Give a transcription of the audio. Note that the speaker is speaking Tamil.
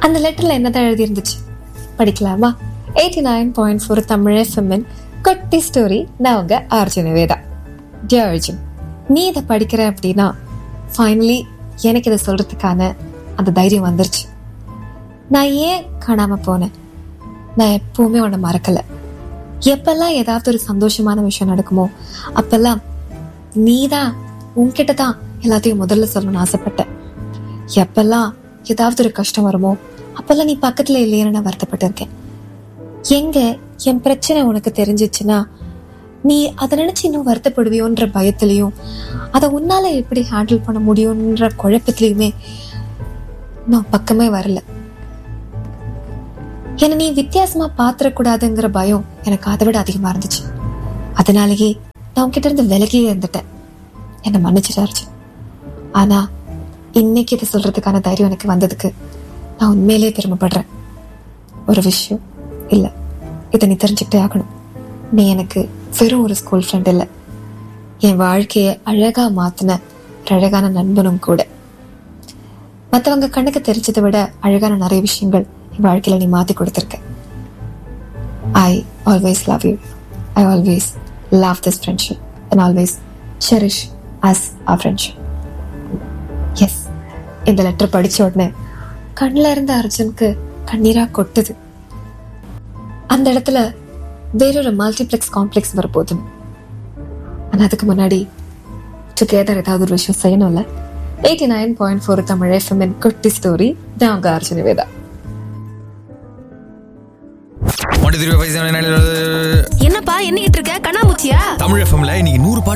அந்த லெட்டர்ல என்னதான் எழுதி இருந்துச்சு படிக்கலாமா? 89.4 தமிழ் எஃப்எம்மின் குட்டி ஸ்டோரி. நான் உங்க அர்ஜுன் நிவேதா. டியர் அர்ஜுன், நீ இதை படிக்கிற அப்படின்னா ஃபைனலி எனக்கு இதை சொல்றதுக்கான அந்த தைரியம் வந்துருச்சு. நான் ஏன் காணாம போனேன்? நான் எப்பவுமே உன்னை மறக்கல. எப்பெல்லாம் ஏதாவது ஒரு சந்தோஷமான விஷயம் நடக்குமோ அப்பெல்லாம் நீதான் உன்கிட்ட தான் எல்லாத்தையும் முதல்ல சொல்லணும்னு ஆசைப்பட்டேன். எப்பெல்லாம் ஏதாவது ஒரு கஷ்டம் வருமோ அப்பெல்லாம் நீ பக்கத்துல இல்லையேன்னு நான் வருத்தப்பட்டு இருக்கேன். எங்க என் பிரச்சனை உனக்கு தெரிஞ்சிச்சுன்னா நீ அதை நினைச்சு இன்னும் வருத்தப்படுவியோன்ற பயத்திலையும் அதை உன்னால எப்படி ஹேண்டில் பண்ண முடியும்ன்ற குழப்பத்திலையுமே நான் பக்கமே வரல. என்ன நீ வித்தியாசமா பாத்திரக்கூடாதுங்கிற பயம் எனக்கு அதை விட அதிகமா இருந்துச்சு. அதனாலேயே நான் உன்கிட்ட இருந்து விலகியே இருந்துட்டேன். என்னை மன்னிச்சுட்டாருச்சு. ஆனா இன்னைக்கு இதை சொல்றதுக்கான தைரியம் எனக்கு வந்ததுக்கு நான் உண்மையிலேயே பெருமைப்படுறேன். ஒரு விஷயம் இல்ல, இதை நீ தெரிஞ்சுக்கிட்டே ஆகணும். நீ எனக்கு வெறும் ஒரு ஸ்கூல் ஃப்ரெண்ட் இல்லை, என் வாழ்க்கைய அழகா மாத்தின ஒரு அழகான நண்பனும் கூட. மற்றவங்க கண்ணுக்கு தெரிஞ்சதை விட அழகான நிறைய விஷயங்கள் என் வாழ்க்கையில நீ மாத்தி கொடுத்திருக்க. I always love you. I always love this friendship and always cherish us our friendship. Yes, இந்த லெட்டர் படிச்ச உடனே கண்ணில் இருந்த அர்ஜுனுக்கு கண்ணீரா கொட்டுது. அந்த இடத்துல வேறொரு மல்டிப்ளெக்ஸ் காம்ப்ளெக்ஸ் வரப்போகுது. ஆனா அதுக்கு முன்னாடி டுகெதர் ஏதாவது ஒரு விஷயம் செய்யணும்ல. 89.4 தமிழ் எஃப்எம்மின் குட்டி ஸ்டோரி. நான் உங்க அர்ஜுன் நிவேதா. என்னப்பா என்னிட்டு இருக்க? கண்ணாமூச்சியா? தமிழ் எஃப்எம்ல இன்னைக்கு 100